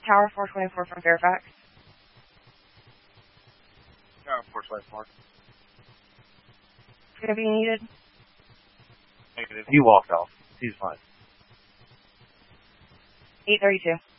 Tower 424 from Fairfax. Tower 424. Could be needed. Negative. He walked off. He's fine. 832.